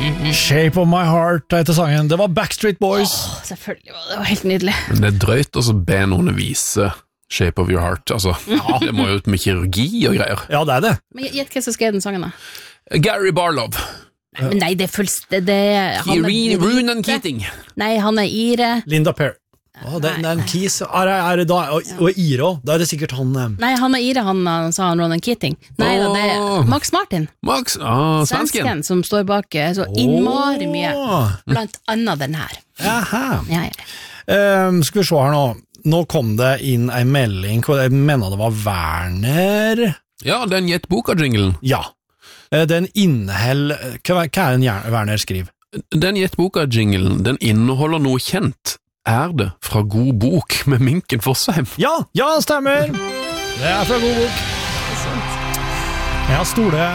Shape of my heart heter sangen. Det var Backstreet Boys. Selvfølgelig var det helt nydelig. Men det drøyt å be noen vise Shape of your heart, altså. Det må jo ut med kirurgi og greier. Ja, det det. Men gjett hva som skrev den sangen da? Gary Barlow. Nei, det Ronan Keating. Nei, han ire. Linda Perry. Det en Keys. Er det da, og Ire også. Da det sikkert han... Nei, han ire, han sa han Ronan Keating. Nei, det Max Martin. Svensken som står bak så innmari mye. Blant annet den her. Jaha. Ja. Skal vi se her nå. Nå kom det inn en melding, jeg mener det var Werner. Ja, den Gjett boka-jinglen. Ja. Den inneholder... Hva den Werner skriver? Den Gjett boka-jinglen, den inneholder noe kjent. Det fra God bok med Minken Fossheim? Ja, stemmer. Det fra God bok. Jeg stole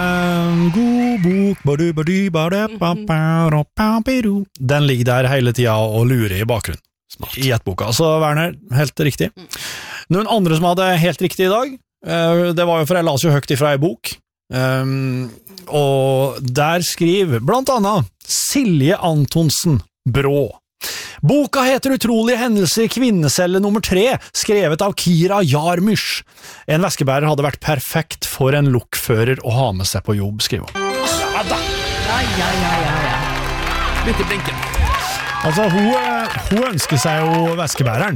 God bok. Den ligger der hele tiden og lurer i bakgrunnen. Smart. I Gjett-boka. Så Werner, helt riktig. Noen andre som hadde helt riktig i dag, det var jo for jeg las jo høyt ifra en bok, og der skriver blant annet Silje Antonsen Brå. Boka heter Utrolige hendelser kvinnecelle nummer 3, skrevet av Kira Jarmysch. En væskebærer hadde vært perfekt for en lokfører å ha med seg på jobb, skriver hun. Ja da! Ja. Litt i blinken. Altså, hun ønsker seg jo væskebæreren.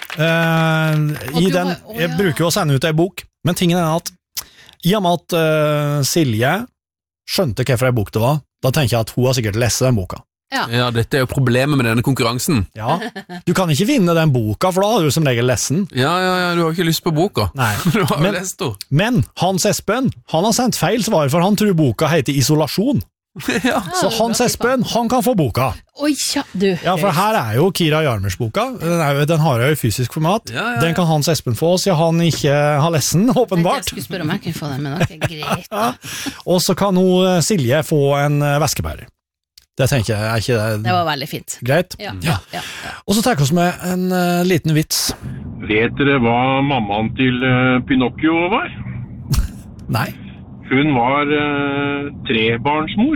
Jeg bruker jo å sende ut en bok, men tingen at i og med at Silje skjønte hva for en bok det var, da tenker jeg at hun har sikkert lest den boka. Ja, dette er jo problemet med denne konkurransen. Ja, du kan ikke vinne den boka, for da har du som regel lest den. Ja, du har ikke lyst på boka. Nei. Du har jo lest den. Men Hans Espen, han har sendt feil svar, for han tror boka heter Isolasjon. Ja. Så Hans Espen, han kan få boka. Oi, ja, du. Ja, for her er jo Kira Jarmers boka. Den har jo i fysisk format. Ja. Den kan Hans Espen få, siden han ikke har lest den, åpenbart. Jeg skulle spørre om jeg kunne få den, men det er greit. Ja. Og så kan hun Silje få en væskebærer. Det tenker jeg er ikke det. Det var veldig fint. Greit? Ja. Og så tenker vi oss med en liten vits. Vet dere hva mammaen til Pinocchio var? Nei. Hun var trebarnsmor.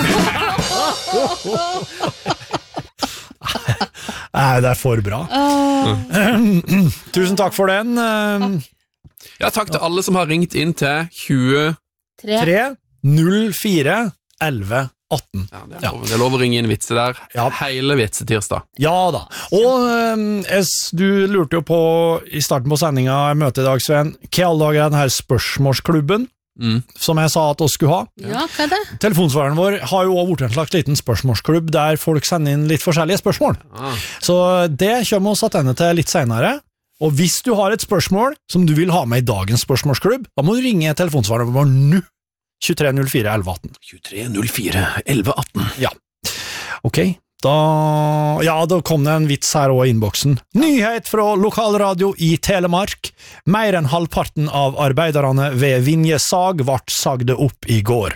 Nei, det er for bra. Tusen takk for den. Ja, takk til alle som har ringt inn til 3 04 11 18. Ja, det er lov å ringe inn vitser der. Ja. Hele vitsetirsdag. Ja da. Og du lurte jo på i starten på sendinga jeg møter i dag, Sven, hva alle dager er den her spørsmålsklubben som jeg sa at vi skulle ha? Ja, hva er det? Telefonsvareren vår har jo også vært en slags liten spørsmålsklubb der folk sender inn litt forskjellige spørsmål. Så det kommer vi oss attende til litt senere. Og hvis du har et spørsmål som du vil ha med i dagens spørsmålsklubb, da må du ringe telefonsvareren vår nå. 23 04 11 18. 23 04 11 18. Ja. Ok, da kom det en vits her også i innboksen. Nyhet fra lokalradio i Telemark. Mer enn halvparten av arbeiderne ved Vinjesag ble sagde opp i går.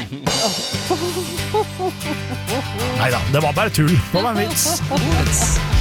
Neida, det var bare tull. Det var en vits.